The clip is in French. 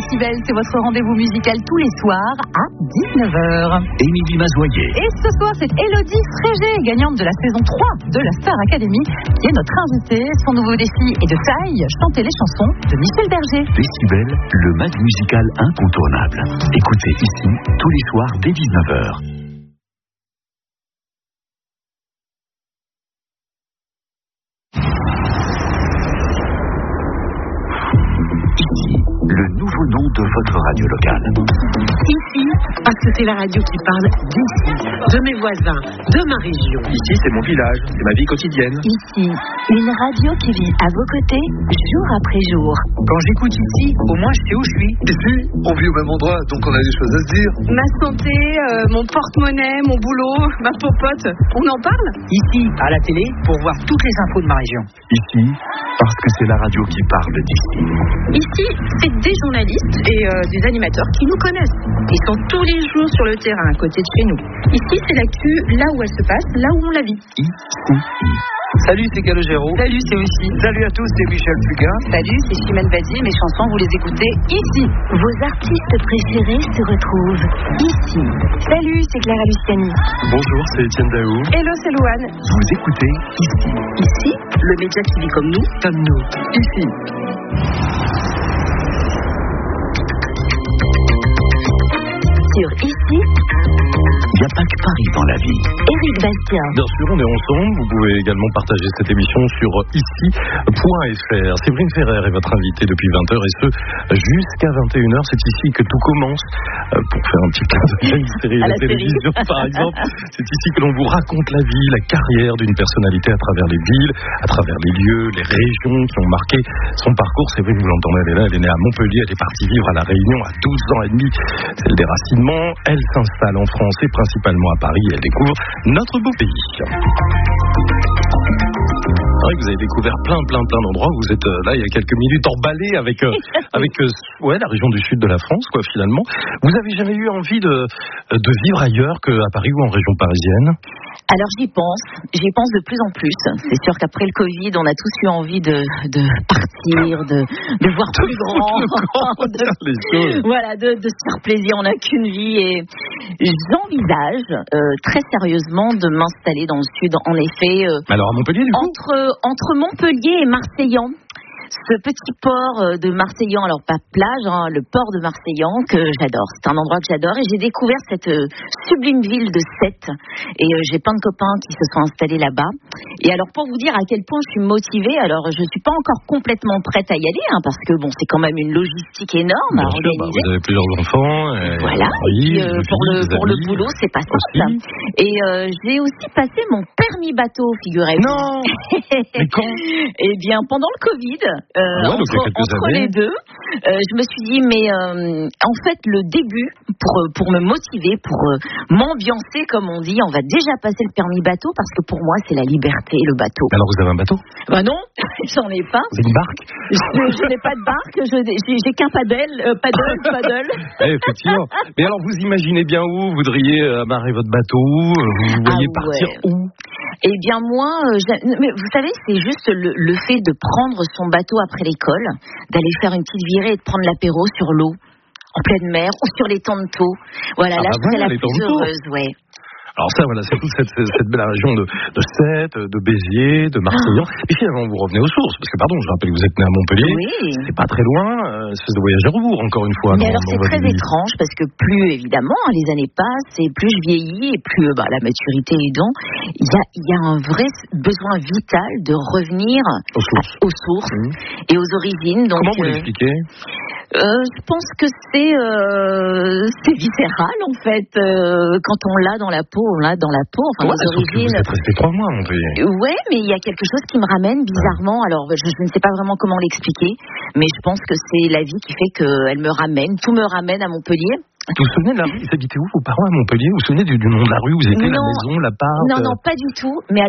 Décibel, c'est votre rendez-vous musical tous les soirs à 19h. Émilie Mazoyer. Et ce soir, c'est Élodie Frégé, gagnante de la saison 3 de la Star Academy, qui est notre invitée. Son nouveau défi est de taille, chanter les chansons de Michel Berger. Décibel, le mag musical incontournable. Écoutez ici, tous les soirs dès 19h. Le nouveau nom de votre radio locale. Ici, parce que c'est la radio qui parle d'ici, de mes voisins, de ma région. Ici, c'est mon village, c'est ma vie quotidienne. Ici, une radio qui vit à vos côtés, jour après jour. Quand j'écoute ici, au moins je sais où je suis. Ici, on vit au même endroit, donc on a des choses à se dire. Ma santé, mon porte-monnaie, mon boulot, ma popote, on en parle? Ici, à la télé, pour voir toutes les infos de ma région. Ici, parce que c'est la radio qui parle d'ici. Ici, c'est des journalistes et des animateurs qui nous connaissent. Ils sont tous les jours sur le terrain, à côté de chez nous. Ici, c'est l'actu, là où elle se passe, là où on la vit. Salut, c'est Calogero. Salut, c'est aussi. Salut à tous, c'est Michel Fugain. Salut, c'est Chimène Badi. Mes chansons, vous les écoutez ici. Vos artistes préférés se retrouvent ici. Salut, c'est Clara Luciani. Bonjour, c'est Étienne Daou. Hello, c'est Louane. Vous écoutez ici. Ici, le média qui vit comme nous. Ici. Sur Ici, Il n'y a pas que Paris dans la vie. Éric Bastien. Bien sûr, on est ensemble. Vous pouvez également partager cette émission sur ici.fr. Séverine Ferrer est votre invitée depuis 20h et ce, jusqu'à 21h. C'est ici que tout commence. Pour faire un petit clin d'œil à une série de télévision, par exemple. C'est ici que l'on vous raconte la vie, la carrière d'une personnalité à travers les villes, à travers les lieux, les régions qui ont marqué son parcours. C'est vrai que vous l'entendez, elle est là, elle est née à Montpellier, elle est partie vivre à La Réunion à 12 ans et demi. C'est le déracinement. Elle s'installe en France et principalement à Paris. Elle découvre notre beau pays. C'est vrai que vous avez découvert plein d'endroits. Vous êtes là il y a quelques minutes emballé avec la région du sud de la France, quoi, finalement. Vous avez jamais eu envie de vivre ailleurs qu'à Paris ou en région parisienne? Alors j'y pense de plus en plus. C'est sûr qu'après le Covid, on a tous eu envie de partir, de voir plus grand, de se faire plaisir. On n'a qu'une vie et j'envisage très sérieusement de m'installer dans le sud. En effet, alors à Montpellier, du coup, entre Montpellier et Marseillan. Ce petit port de Marseillan, alors pas plage, le port de Marseillan que j'adore. C'est un endroit que j'adore et j'ai découvert cette sublime ville de Sète et j'ai plein de copains qui se sont installés là-bas. Et alors pour vous dire à quel point je suis motivée, alors je suis pas encore complètement prête à y aller parce que bon, c'est quand même une logistique énorme à organiser. Vous avez plusieurs enfants. Voilà. Pour le boulot, c'est pas simple. Et j'ai aussi passé mon permis bateau, figurez-vous. Non. Mais quand? Eh bien pendant le Covid. Entre les deux, je me suis dit mais en fait le début pour me motiver, pour m'ambiancer comme on dit, on va déjà passer le permis bateau parce que pour moi c'est la liberté le bateau. Alors vous avez un bateau? Bah non, j'en ai pas. Vous avez une barque? Je n'ai pas de barque, j'ai qu'un paddle. Effectivement. Mais alors vous imaginez bien où vous voudriez amarrer votre bateau? Vous voyez partir où? Eh bien moi, mais vous savez, c'est juste le fait de prendre son bateau après l'école, d'aller faire une petite virée et de prendre l'apéro sur l'eau, en pleine mer ou sur les Tantos. Voilà, là je serais la plus heureuse, ouais. Alors ça, voilà, c'est toute cette belle région de Sète, de Béziers, de Marseillan. Et finalement, vous revenez aux sources, parce que, pardon, je rappelle que vous êtes né à Montpellier. Oui. C'est pas très loin, espèce de voyage à rebours, encore une fois. Mais alors, c'est très étrange, parce que plus, évidemment, les années passent, et plus je vieillis, et plus la maturité aidant, il y a un vrai besoin vital de revenir aux sources et aux origines. Donc, comment vous l'expliquez? Je pense que c'est viscéral en fait. Quand on l'a dans la peau, enfin les origines. Vous êtes resté 3 mois à Montpellier. Ouais, mais il y a quelque chose qui me ramène bizarrement. Alors je ne sais pas vraiment comment l'expliquer, mais je pense que c'est la vie qui fait qu'elle me ramène. Tout me ramène à Montpellier. Vous vous souvenez de la rue? Ils habitaient où vos parents à Montpellier? Vous vous souvenez du nom de la rue où vous étiez, la maison, l'appart? Non, pas du tout. Mais